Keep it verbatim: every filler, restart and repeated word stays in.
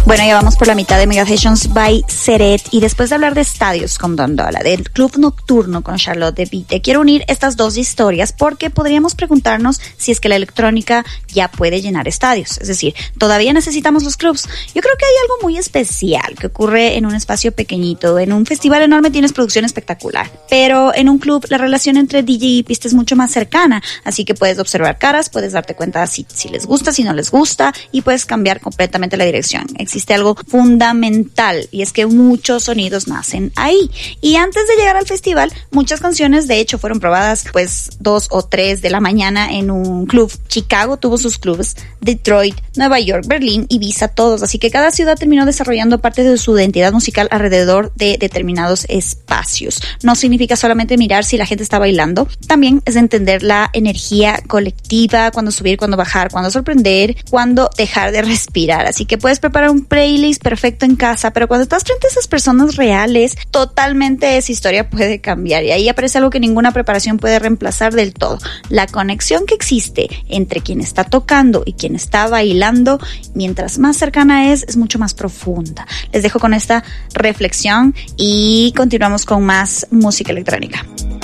Bueno, ya vamos por la mitad de Mega Sessions by Seret y después de hablar de estadios con Don Dola, del club nocturno con Charlotte de Witte, quiero unir estas dos historias porque podríamos preguntarnos si es que la electrónica ya puede llenar estadios, es decir, ¿todavía necesitamos los clubs? Yo creo que hay algo muy especial que ocurre en un espacio pequeñito. En un festival enorme tienes producción espectacular, pero en un club la relación entre D J y pista es mucho más cercana, así que puedes observar caras, puedes darte cuenta si, si les gusta, si no les gusta y puedes cambiar completamente la dirección. Existe algo fundamental y es que muchos sonidos nacen ahí. Y antes de llegar al festival, muchas canciones de hecho fueron probadas pues dos o tres de la mañana en un club. Chicago tuvo sus clubs, Detroit, Nueva York, Berlín, Ibiza, todos. Así que cada ciudad terminó desarrollando parte de su identidad musical alrededor de determinados espacios. No significa solamente mirar si la gente está bailando, también es entender la energía colectiva, cuándo subir, cuándo bajar, cuándo sorprender, cuándo dejar de respirar. Así que puedes preparar un playlist perfecto en casa, pero cuando estás frente a esas personas reales, totalmente esa historia puede cambiar y ahí aparece algo que ninguna preparación puede reemplazar del todo. La conexión que existe entre quien está tocando y quien está bailando, mientras más cercana es, es mucho más profunda. Les dejo con esta reflexión y continuamos con más música electrónica.